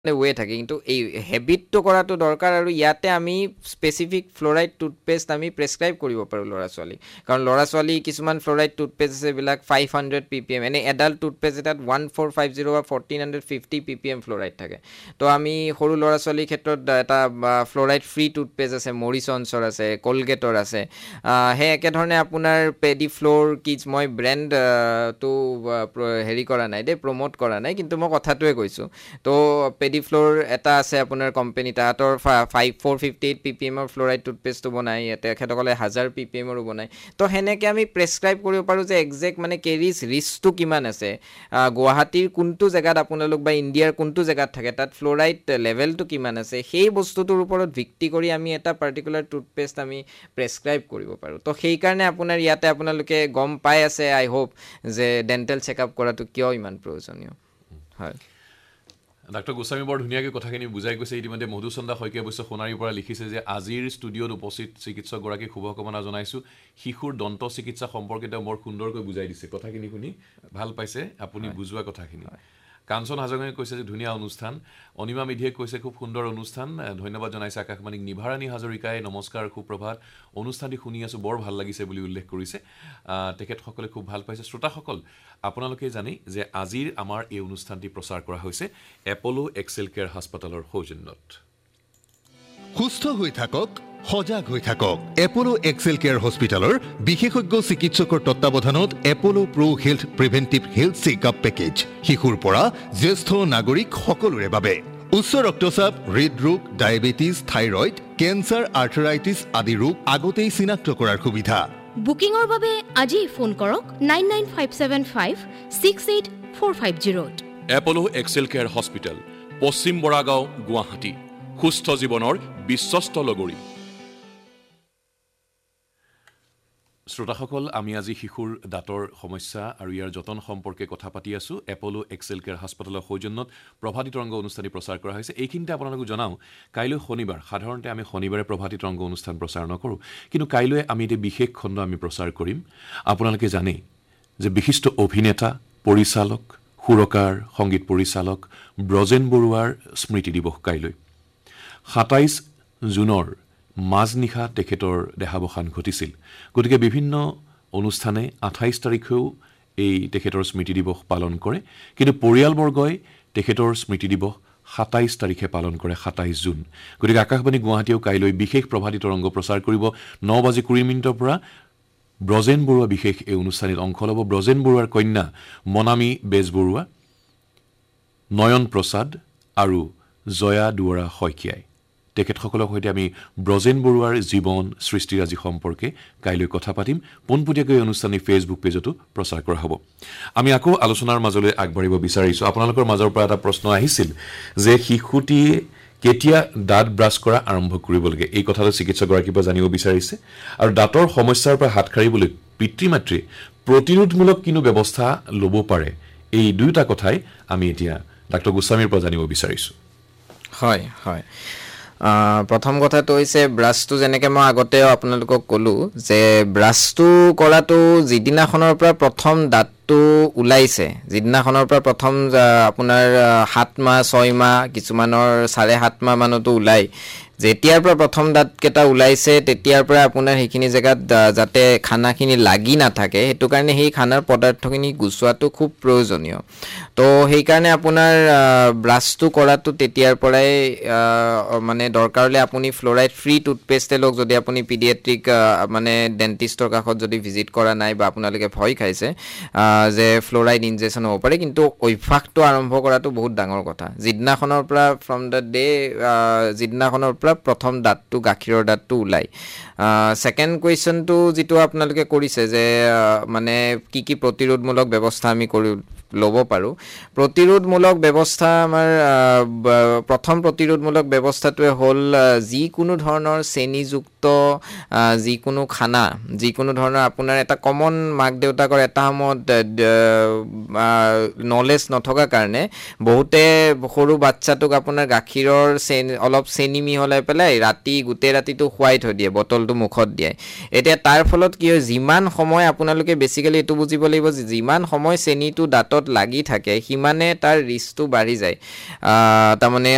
ৱে থাকে কিন্তু এই হেবিটটো কৰাটো দৰকাৰ আৰু ইয়াতে আমি স্পেচিফিক ফ্ল'ৰাইড টুথপেষ্ট আমি প্ৰেছক্ৰাইব কৰিব পাৰোঁ ল'ৰা ছোৱালী কাৰণ ল'ৰা ছোৱালী কিছুমান ফ্ল'ৰাইড টুথপেষ্ট আছে এইবিলাক 500 ppm এনে এডাল্ট টুথপেষ্ট এটাত 1450 বা 1450 ppm ফ্ল'ৰাইড থাকে তো আমি সৰু ল'ৰা ছোৱালীৰ ক্ষেত্ৰত এটা ফ্ল'ৰাইড ফ্ৰী টুথপেষ্ট আছে মৰিছনছৰ আছে কলগেটৰ আছে সেই একেধৰণে আপোনাৰ পেডি ফ্ল'ৰ কিডছ মই ব্ৰেণ্ডটো হেৰি কৰা নাই দেই প্ৰমোট কৰা নাই কিন্তু মই কথাটোৱে কৈছোঁ তো পেডি ফ্ল'ৰ এটা আছে আপোনাৰ কোম্পানী তাহাঁতৰ 458 ppmৰ ফ্ল'ৰাইড টুথপেষ্টটো বনায় তেখেতসকলে 1000 ppmৰো বনায় তো সেনেকৈ আমি প্ৰেছক্ৰাইব কৰিব পাৰোঁ যে একজেক্ট মানে কেৰিজ ৰিস্কটো কিমান আছে গুৱাহাটীৰ কোনটো জেগাত আপোনালোক বা ইণ্ডিয়াৰ কোনটো জেগাত থাকে তাত ফ্ল'ৰাইড লেভেলটো কিমান আছে সেই বস্তুটোৰ ওপৰত ভিত্তি কৰি আমি এটা পাৰ্টিকুলাৰ টুথপেষ্ট আমি প্ৰেছক্ৰাইব কৰিব পাৰোঁ তো সেইকাৰণে আপোনাৰ ইয়াতে আপোনালোকে গম পাই আছে আই হোপ যে ডেণ্টেল চেকআপ কৰাটো কিয় ইমান প্ৰয়োজনীয় হয় ডাক্তৰ গোস্বামী বৰ ধুনীয়াকৈ কথাখিনি বুজাই গৈছে ইতিমধ্যে মধুচন্দা শইকীয়া অৱশ্যে সোণাৰীৰ পৰা লিখিছে যে আজিৰ ষ্টুডিঅ'ত উপস্থিত চিকিৎসকগৰাকীক শুভকামনা জনাইছোঁ শিশুৰ দন্ত চিকিৎসা সম্পৰ্কিত বৰ সুন্দৰকৈ বুজাই দিছে কথাখিনি শুনি ভাল পাইছে আপুনি বুজোৱা কথাখিনি কাঞ্চন হাজঙে কৈছে যে ধুনীয়া অনুষ্ঠান অনিমা মেধিয়ে কৈছে খুব সুন্দৰ অনুষ্ঠান ধন্যবাদ জনাইছে আকাশবাণীক নিভাৰাণী হাজৰিকাই নমস্কাৰ সুপ্ৰভাত অনুষ্ঠানটি শুনি আছোঁ বৰ ভাল লাগিছে বুলি উল্লেখ কৰিছে তেখেতসকলে খুব ভাল পাইছে শ্ৰোতাসকল আপোনালোকে জানে যে আজিৰ আমাৰ এই অনুষ্ঠানটি প্ৰচাৰ কৰা হৈছে এপলো এক্সেল কেয়াৰ হাস্পতালৰ সৌজন্যত সুস্থ হৈ থাকক সজাগ হৈ থাকক এপলো এক্সেল কেয়াৰ হস্পিটালৰ বিশেষজ্ঞ চিকিৎসকৰ তত্ত্বাৱধানত এপলো pro health প্ৰিভেন্টিভ health checkup package শিশুৰ পৰা জ্যেষ্ঠ নাগৰিক সকলোৰে বাবে উচ্চ ৰক্তচাপ হৃদৰোগ ডায়েবেটিছ থাইৰয়ড কেন্সাৰ আৰ্থৰাইটিছ আদি ৰোগ আগতেই চিনাক্ত কৰাৰ সুবিধা বুকিংৰ বাবে আজি ফোন কৰক 9957568450 এপলো এক্সেল কেয়াৰ হস্পিটাল পশ্চিম বৰাগাঁও গুৱাহাটী সুস্থ জীৱনৰ বিশ্বস্ত লগৰী শ্ৰোতাসকল আমি আজি শিশুৰ দাঁতৰ সমস্যা আৰু ইয়াৰ যতন সম্পৰ্কে কথা পাতি আছোঁ এপলো এক্সেল কেয়াৰ হাস্পতালৰ সৌজন্যত প্ৰভাতী তৰংগ অনুষ্ঠান প্ৰচাৰ কৰা হৈছে এইখিনিতে আপোনালোকক জনাওঁ কাইলৈ শনিবাৰ সাধাৰণতে আমি শনিবাৰে প্ৰভাতী তৰংগ অনুষ্ঠান প্ৰচাৰ নকৰোঁ কিন্তু কাইলৈ আমি এটি বিশেষ খণ্ড আমি প্ৰচাৰ কৰিম আপোনালোকে জানে যে বিশিষ্ট অভিনেতা পৰিচালক সুৰকাৰ সংগীত পৰিচালক ব্ৰজেন বৰুৱাৰ স্মৃতি দিৱস কাইলৈ 27 জুনৰ মাজনিশা তেখেতৰ দেহাৱসান ঘটিছিল গতিকে বিভিন্ন অনুষ্ঠানে 28 তাৰিখেও এই তেখেতৰ স্মৃতি দিৱস পালন কৰে কিন্তু পৰিয়ালবৰ্গই তেখেতৰ স্মৃতি দিৱস 27 তাৰিখে পালন কৰে 27 জুন গতিকে আকাশবাণী গুৱাহাটীয়েও কাইলৈ বিশেষ প্ৰভাতী তৰংগ প্ৰচাৰ কৰিব 9:20 পৰা ব্ৰজেন বৰুৱা বিশেষ এই অনুষ্ঠানত অংশ ল'ব ব্ৰজেন বৰুৱাৰ কন্যা মনামী বেজবৰুৱা নয়ন প্ৰসাদ আৰু জয়া দুৱৰা শইকীয়াই তেখেতসকলৰ সৈতে আমি ব্ৰজেন বৰুৱাৰ জীৱন সৃষ্টিৰাজি সম্পৰ্কে কাইলৈ কথা পাতিম পোনপটীয়াকৈ অনুষ্ঠানী ফেচবুক পেজতো প্ৰচাৰ কৰা হ'ব আমি আকৌ আলোচনাৰ মাজলৈ আগবাঢ়িব বিচাৰিছোঁ আপোনালোকৰ মাজৰ পৰা এটা প্ৰশ্ন আহিছিল যে শিশুটিয়ে কেতিয়া দাঁত ব্ৰাছ কৰা আৰম্ভ কৰিব লাগে এই কথাটো চিকিৎসকগৰাকীৰ পৰা জানিব বিচাৰিছে আৰু দাঁতৰ সমস্যাৰ পৰা হাত সাৰিবলৈ পিতৃ মাতৃয়ে প্ৰতিৰোধমূলক কিনো ব্যৱস্থা ল'ব পাৰে এই দুয়োটা কথাই আমি এতিয়া ডাক্তৰ গোস্বামীৰ পৰা জানিব বিচাৰিছোঁ হয় হয় প্ৰথম কথাটো হৈছে ব্ৰাছটো যেনেকৈ মই আগতেও আপোনালোকক ক'লোঁ যে ব্ৰাছটো কৰাটো যিদিনাখনৰ পৰা প্ৰথম দাঁতটো ওলাইছে যিদিনাখনৰ পৰা প্ৰথম আপোনাৰ 7 মাহ 6 মাহ কিছুমানৰ 7.5 মাহ মানতো ওলায় যেতিয়াৰ পৰা প্ৰথম দাঁতকেইটা ওলাইছে তেতিয়াৰ পৰা আপোনাৰ সেইখিনি জেগাত যাতে খানাখিনি লাগি নাথাকে সেইটো কাৰণে সেই খানাৰ পদাৰ্থখিনি গুচোৱাটো খুব প্ৰয়োজনীয় তো সেইকাৰণে আপোনাৰ ব্ৰাছটো কৰাটো তেতিয়াৰ পৰাই মানে দৰকাৰ হ'লে আপুনি ফ্ল'ৰাইড ফ্ৰী টুথপেষ্টে লওক যদি আপুনি পিডিয়াট্ৰিক মানে ডেণ্টিষ্টৰ কাষত যদি ভিজিট কৰা নাই বা আপোনালোকে ভয় খাইছে যে ফ্ল'ৰাইড ইনজেকশ্যন হ'ব পাৰে কিন্তু অভ্যাসটো আৰম্ভ কৰাটো বহুত ডাঙৰ কথা যিদিনাখনৰ পৰা ফ্ৰম দ্য ডে যিদিনাখনৰ পৰা প্ৰথম দাঁতটো গাখীৰৰ দাঁতটো ওলাই ছেকেণ্ড কুৱেশ্যনটো যিটো আপোনালোকে কৰিছে যে মানে কি প্ৰতিৰোধমূলক ব্যৱস্থা আমি ল'ব পাৰোঁ প্ৰতিৰোধমূলক ব্যৱস্থা আমাৰ প্ৰথম প্ৰতিৰোধমূলক ব্যৱস্থাটোৱে হ'ল যিকোনো ধৰণৰ চেনিযুক্ত যিকোনো খানা যিকোনো ধৰণৰ আপোনাৰ এটা কমন মাক দেউতাকৰ এটা সময়ত নলেজ নথকাৰ কাৰণে বহুতে সৰু বাচ্চাটোক আপোনাৰ গাখীৰৰ অলপ চেনি মিহলাই পেলাই গোটেই ৰাতিটো খুৱাই থৈ দিয়ে বটলটো মুখত দিয়ে এতিয়া তাৰ ফলত কি হয় যিমান সময় আপোনালোকে বেছিকেলি এইটো বুজিব লাগিব যে যিমান সময় চেনিটো দাঁতত লাগি থাকে সিমানে তাৰ ৰিস্কটো বাঢ়ি যায় তাৰমানে